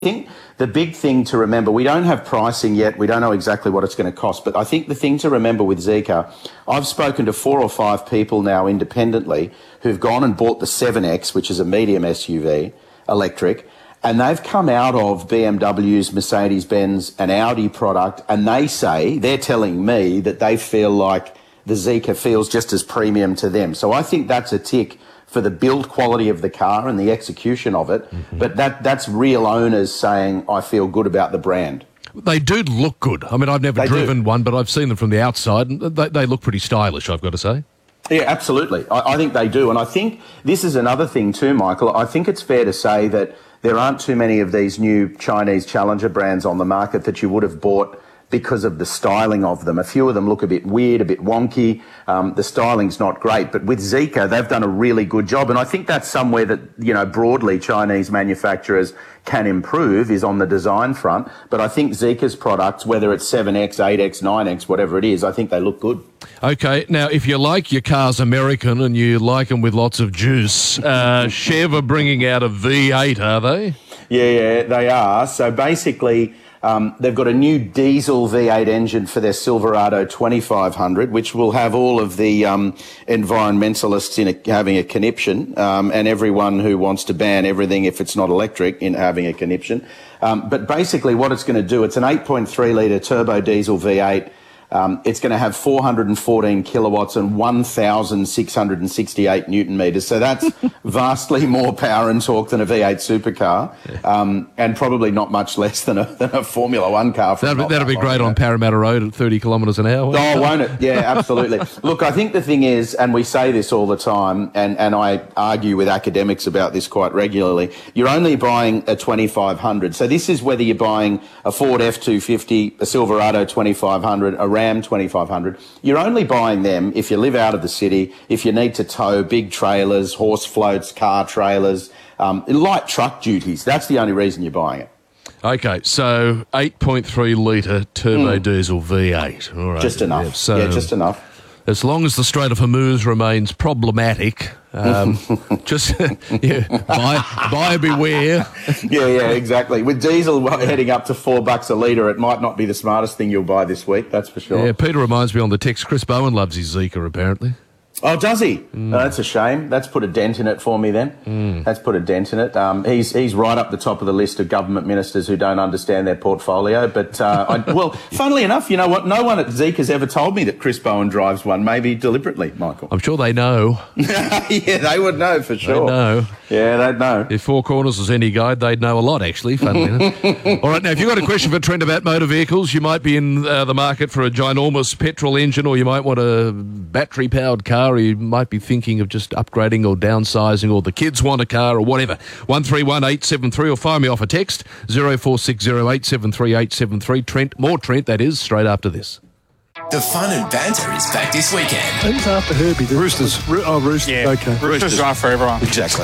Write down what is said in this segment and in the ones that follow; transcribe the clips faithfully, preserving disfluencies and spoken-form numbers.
I think the big thing to remember, we don't have pricing yet, we don't know exactly what it's going to cost, but I think the thing to remember with Zeekr, I've spoken to four or five people now independently who've gone and bought the seven X, which is a medium S U V, electric, and they've come out of B M W's, Mercedes-Benz and Audi product, and they say, they're telling me that they feel like the Zeekr feels just as premium to them. So I think that's a tick for the build quality of the car and the execution of it. Mm-hmm. But that that's real owners saying, I feel good about the brand. They do look good. I mean, I've never they driven do. one, but I've seen them from the outside, and they, they look pretty stylish, I've got to say. Yeah, absolutely. I, I think they do. And I think this is another thing too, Michael. I think it's fair to say that there aren't too many of these new Chinese challenger brands on the market that you would have bought because of the styling of them. A few of them look a bit weird, a bit wonky. Um, the styling's not great. But with Zeekr, they've done a really good job. And I think that's somewhere that, you know, broadly Chinese manufacturers can improve is on the design front. But I think Zeekr's products, whether it's seven X, eight X, nine X, whatever it is, I think they look good. Okay, now if you like your cars American and you like them with lots of juice, uh, Chev are bringing out a V eight, are they? Yeah, yeah, they are. So basically, Um, they've got a new diesel V eight engine for their Silverado twenty-five hundred, which will have all of the um, environmentalists in a, having a conniption, um, and everyone who wants to ban everything if it's not electric in having a conniption. Um, but basically what it's going to do, it's an eight point three litre turbo diesel V eight. Um, it's going to have four hundred fourteen kilowatts and one thousand six hundred sixty-eight newton metres. So that's vastly more power and torque than a V eight supercar, um, and probably not much less than a, than a Formula One car. That'll, that'll be great on Parramatta Road at thirty kilometres an hour. Oh, won't it? Yeah, absolutely. Look, I think the thing is, and we say this all the time, and, and I argue with academics about this quite regularly, you're only buying a twenty-five hundred. So this is whether you're buying a Ford F two fifty, a Silverado twenty-five hundred, a Ram twenty-five hundred. You're only buying them if you live out of the city, if you need to tow big trailers, horse floats, car trailers, um, light truck duties. That's the only reason you're buying it. Okay, so eight point three litre turbo mm. diesel V eight. All right. Just enough. Yeah, so yeah, just enough. As long as the Strait of Hormuz remains problematic, um, just yeah, buy, buyer beware. Yeah, yeah, exactly. With diesel heading up to four bucks a litre, it might not be the smartest thing you'll buy this week, that's for sure. Yeah, Peter reminds me on the text, Chris Bowen loves his Zeekr, apparently. Oh, does he? Mm. Oh, that's a shame. That's put a dent in it for me then. Mm. That's put a dent in it. Um, he's he's right up the top of the list of government ministers who don't understand their portfolio. But, uh, I, well, funnily enough, you know what? No one at Zeekr's ever told me that Chris Bowen drives one, maybe deliberately, Michael. I'm sure they know. Yeah, they would know for sure. They know. Yeah, they'd know. If Four Corners was any guide, they'd know a lot, actually, funnily enough. All right, now, if you've got a question for Trent about motor vehicles, you might be in uh, the market for a ginormous petrol engine, or you might want a battery-powered car, or you might be thinking of just upgrading or downsizing, or the kids want a car or whatever. one three one eight seven three, or fire me off a text, zero four six zero eight seven three eight seven three. Trent, more Trent, that is, straight after this. The fun and banter is back this weekend. Who's after Herbie? The Roosters. Ro- oh, Roosters. Yeah. Okay. Roosters are for everyone. Exactly.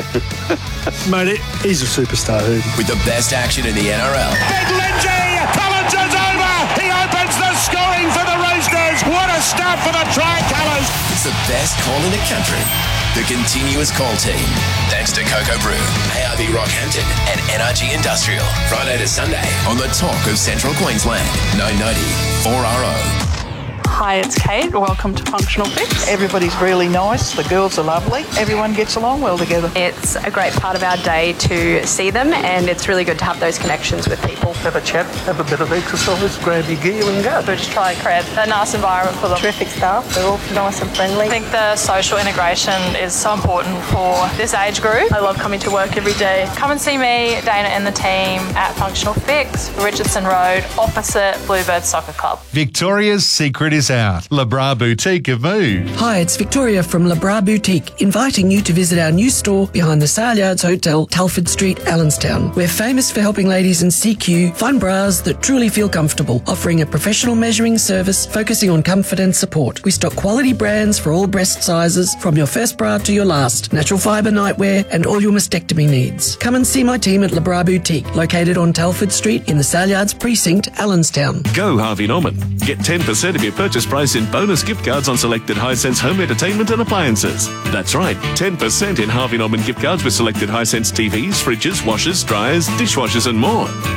Mate, he's a superstar, Herbie. With the best action in the N R L. Big Lindsay! Collins is over! He opens the scoring for the Roosters! What a start for the Tricolours! It's the best call in the country. The continuous call team. Thanks to Cocoa Brew, A R B Rockhampton and N R G Industrial. Friday to Sunday on the Talk of Central Queensland. nine ninety four R O. Hi, it's Kate. Welcome to Functional Fix. Everybody's really nice. The girls are lovely. Everyone gets along well together. It's a great part of our day to see them, and it's really good to have those connections with people. Have a chat, have a bit of exercise, grab your gear and go. So just try and create a nice environment for them. Terrific staff. They're all nice and friendly. I think the social integration is so important for this age group. I love coming to work every day. Come and see me, Dana, and the team at Functional Fix, Richardson Road, opposite Bluebird Soccer Club. Victoria's secret is out. Le Bras Boutique have moved. Hi, it's Victoria from Le Bras Boutique, inviting you to visit our new store behind the Saleyards Hotel, Telford Street, Allenstown. We're famous for helping ladies in C Q find bras that truly feel comfortable, offering a professional measuring service focusing on comfort and support. We stock quality brands for all breast sizes, from your first bra to your last, natural fibre nightwear, and all your mastectomy needs. Come and see my team at Le Bras Boutique, located on Telford Street in the Saleyards Precinct, Allenstown. Go Harvey Norman. Get ten percent of your purchase lowest price in bonus gift cards on selected Hisense home entertainment and appliances. That's right, ten percent in Harvey Norman gift cards with selected Hisense T Vs, fridges, washers, dryers, dishwashers and more.